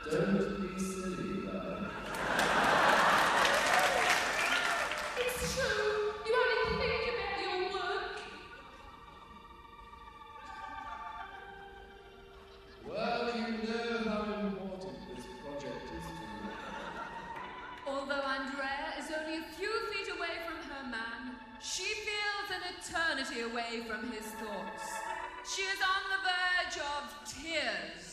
Don't be silly, love. It's true. You only think about your work. Well, you know how important this project is to me. Although Andrea is only a few feet away from her man, she feels an eternity away from his thoughts. She is on the verge of tears.